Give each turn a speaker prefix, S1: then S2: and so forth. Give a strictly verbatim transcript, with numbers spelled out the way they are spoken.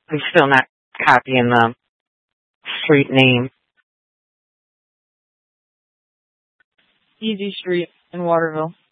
S1: I'm still not copying the street name.
S2: Easy Street in Waterville.